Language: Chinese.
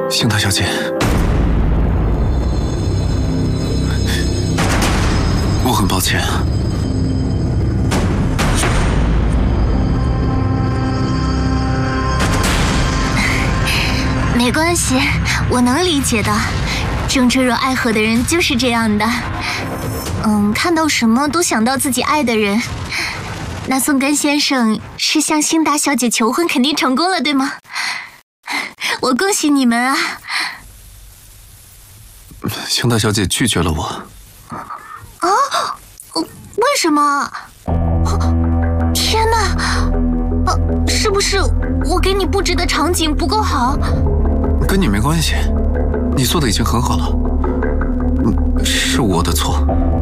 星大小姐，我很抱歉啊。 没关系，我能理解的。郑芝若爱河的人就是这样的，看到什么都想到自己爱的人。那宋干先生是向星达小姐求婚，肯定成功了，对吗？我恭喜你们啊！ 星大小姐拒绝了我。 啊？为什么？天哪！是不是我给你布置的场景不够好？ 跟你没关系，你做的已经很好了。是我的错。